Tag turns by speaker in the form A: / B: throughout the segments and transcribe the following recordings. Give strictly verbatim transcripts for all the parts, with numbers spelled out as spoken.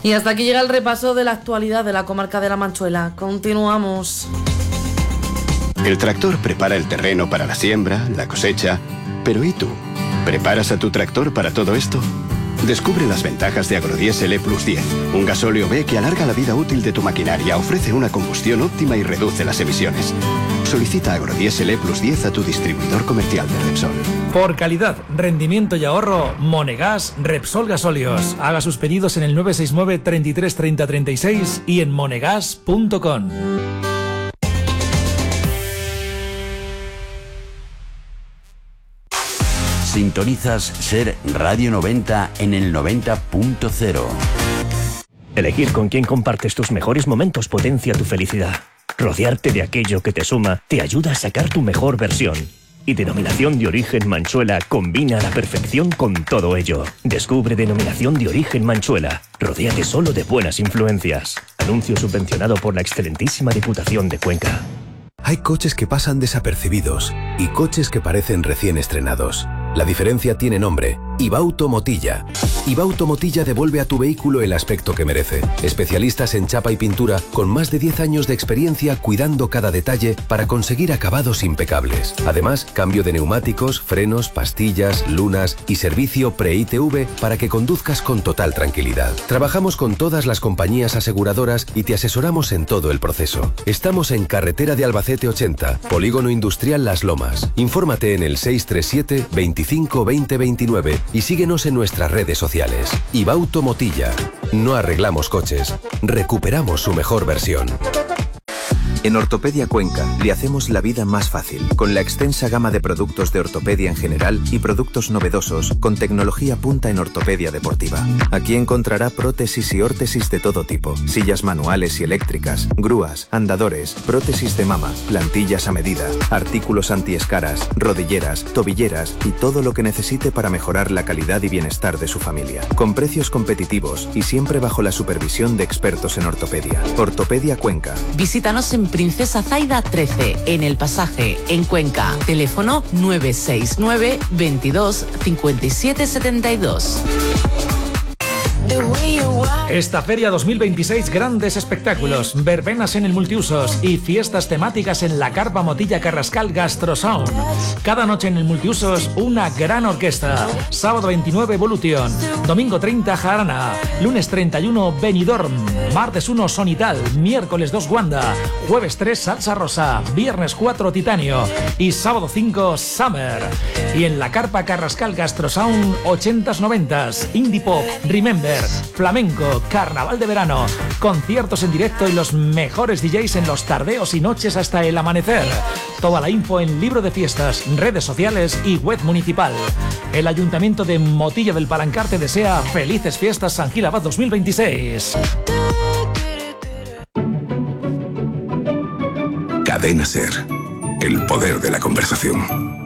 A: Y hasta aquí llega el repaso de la actualidad de la comarca de La Manchuela. Continuamos.
B: El tractor prepara el terreno para la siembra, la cosecha. Pero ¿y tú? ¿Preparas a tu tractor para todo esto? Descubre las ventajas de Agrodiesel E plus diez, un gasóleo B que alarga la vida útil de tu maquinaria, ofrece una combustión óptima y reduce las emisiones. Solicita Agrodiesel E plus diez a tu distribuidor comercial de Repsol.
C: Por calidad, rendimiento y ahorro, Monegas Repsol Gasóleos. Haga sus pedidos en el nueve seis nueve, treinta y tres, treinta, treinta y seis y en monegas punto com.
D: Sintonizas Ser Radio noventa en el noventa punto cero.
E: Elegir con quién compartes tus mejores momentos potencia tu felicidad. Rodearte de aquello que te suma te ayuda a sacar tu mejor versión. Y Denominación de Origen Manchuela combina a la perfección con todo ello. Descubre Denominación de Origen Manchuela. Rodéate solo de buenas influencias. Anuncio subvencionado por la excelentísima Diputación de Cuenca.
F: Hay coches que pasan desapercibidos y coches que parecen recién estrenados. La diferencia tiene nombre: Ibauto Motilla. Ibauto Motilla devuelve a tu vehículo el aspecto que merece. Especialistas en chapa y pintura con más de diez años de experiencia cuidando cada detalle para conseguir acabados impecables. Además, cambio de neumáticos, frenos, pastillas, lunas y servicio pre-I T V para que conduzcas con total tranquilidad. Trabajamos con todas las compañías aseguradoras y te asesoramos en todo el proceso. Estamos en Carretera de Albacete ochenta, Polígono Industrial Las Lomas. Infórmate en el seis tres siete, veinticinco, veinte, veintinueve y síguenos en nuestras redes sociales. Ibauto Motilla. No arreglamos coches, recuperamos su mejor versión.
G: En Ortopedia Cuenca le hacemos la vida más fácil, con la extensa gama de productos de ortopedia en general y productos novedosos con tecnología punta en ortopedia deportiva. Aquí encontrará prótesis y órtesis de todo tipo, sillas manuales y eléctricas, grúas, andadores, prótesis de mama, plantillas a medida, artículos antiescaras, rodilleras, tobilleras y todo lo que necesite para mejorar la calidad y bienestar de su familia. Con precios competitivos y siempre bajo la supervisión de expertos en ortopedia. Ortopedia Cuenca.
H: Visítanos en Princesa Zaida trece, en El Pasaje, en Cuenca. Teléfono nueve seis nueve, veintidós, cincuenta y siete setenta y dos.
C: Esta feria dos mil veintiséis, grandes espectáculos, verbenas en el multiusos y fiestas temáticas en la Carpa Motilla Carrascal Gastrosound. Cada noche en el multiusos una gran orquesta. Sábado veintinueve Evolution, domingo treinta Jarana, lunes treinta y uno Benidorm, martes uno Sonital, miércoles dos Wanda, jueves tres Salsa Rosa, viernes cuatro Titanio y sábado cinco Summer. Y en la Carpa Carrascal Gastrosound ochentas, noventas, Indie Pop, Remember, flamenco, carnaval de verano, conciertos en directo y los mejores D Js en los tardeos y noches hasta el amanecer. Toda la info en libro de fiestas, redes sociales y web municipal. El Ayuntamiento de Motilla del Palancar te desea felices fiestas San Gil Abad dos mil veintiséis.
I: Cadena Ser, el poder de la conversación.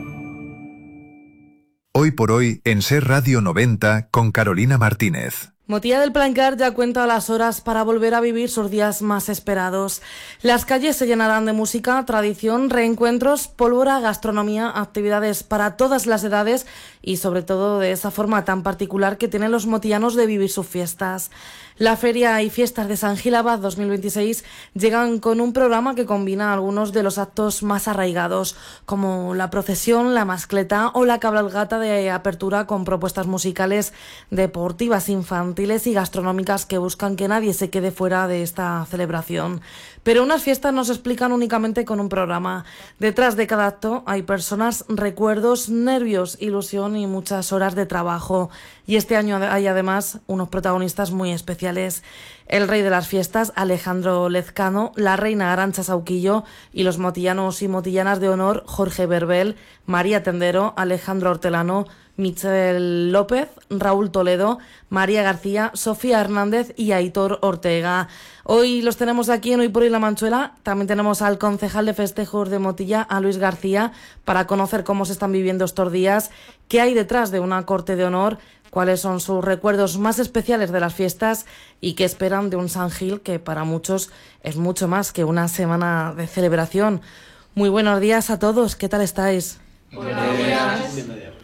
J: Hoy por hoy en Ser Radio noventa con Carolina Martínez.
A: Motilla del Palancar ya cuenta las horas para volver a vivir sus días más esperados. Las calles se llenarán de música, tradición, reencuentros, pólvora, gastronomía, actividades para todas las edades y sobre todo de esa forma tan particular que tienen los motillanos de vivir sus fiestas. La Feria y Fiestas de San Gil Abad dos mil veintiséis llegan con un programa que combina algunos de los actos más arraigados, como la procesión, la mascleta o la cabalgata de apertura con propuestas musicales, deportivas, infantiles y gastronómicas que buscan que nadie se quede fuera de esta celebración. Pero unas fiestas no se explican únicamente con un programa. Detrás de cada acto hay personas, recuerdos, nervios, ilusión y muchas horas de trabajo. Y este año hay además unos protagonistas muy especiales. El rey de las fiestas, Alejandro Lezcano, la reina Arantxa Sauquillo y los motillanos y motillanas de honor, Jorge Berbel, María Tendero, Alejandro Hortelano, Michel López, Raúl Toledo, María García, Sofía Hernández y Aitor Ortega. Hoy los tenemos aquí en Hoy por Hoy La Manchuela. También tenemos al concejal de festejos de Motilla, a Luis García, para conocer cómo se están viviendo estos días, qué hay detrás de una corte de honor, cuáles son sus recuerdos más especiales de las fiestas y qué esperan de un San Gil que para muchos es mucho más que una semana de celebración. Muy buenos días a todos, ¿qué tal estáis?
K: Buenos días.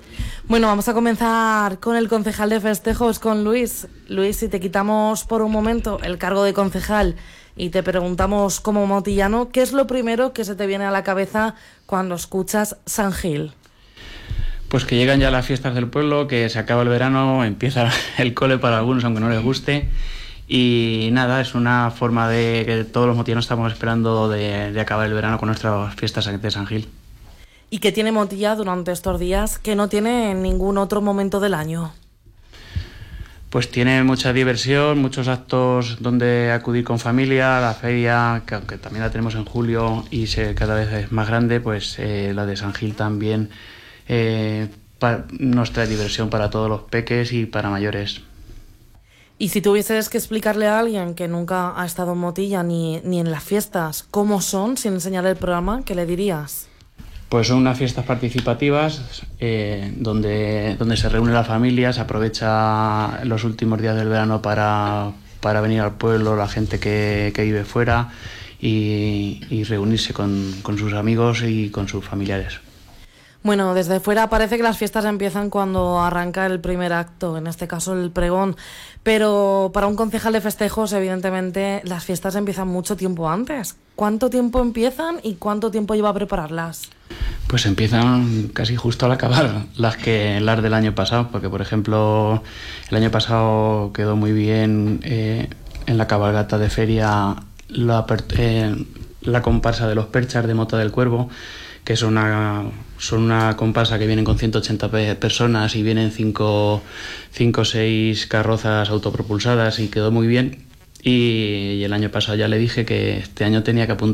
A: Bueno, vamos a comenzar con el concejal de festejos, con Luis. Luis, si te quitamos por un momento el cargo de concejal y te preguntamos como motillano, ¿qué es lo primero que se te viene a la cabeza cuando escuchas San Gil?
K: Pues que llegan ya las fiestas del pueblo, que se acaba el verano, empieza el cole para algunos, aunque no les guste. Y nada, es una forma de que todos los motillanos estamos esperando de, de acabar el verano con nuestras fiestas de San Gil.
A: ¿Y qué tiene Motilla durante estos días que no tiene en ningún otro momento del año?
K: Pues tiene mucha diversión, muchos actos donde acudir con familia, la feria, que aunque también la tenemos en julio y se, cada vez es más grande, pues eh, la de San Gil también eh, pa, nos trae diversión para todos los peques y para mayores.
A: Y si tuvieses que explicarle a alguien que nunca ha estado en Motilla ni, ni en las fiestas, ¿cómo son sin enseñar el programa? ¿Qué le dirías?
K: Pues son unas fiestas participativas eh, donde, donde se reúne la familia, se aprovecha los últimos días del verano para, para venir al pueblo, la gente que, que vive fuera y, y reunirse con, con sus amigos y con sus familiares.
A: Bueno, desde fuera parece que las fiestas empiezan cuando arranca el primer acto, en este caso el pregón, pero para un concejal de festejos, evidentemente, las fiestas empiezan mucho tiempo antes. ¿Cuánto tiempo empiezan y cuánto tiempo lleva a prepararlas?
K: Pues empiezan casi justo al acabar las que las del año pasado, porque por ejemplo el año pasado quedó muy bien eh, en la cabalgata de feria la, eh, la comparsa de los perchas de Mota del Cuervo, que es una, son una comparsa que vienen con ciento ochenta personas y vienen cinco o seis carrozas autopropulsadas y quedó muy bien. Y, y el año pasado ya le dije que este año tenía que apuntar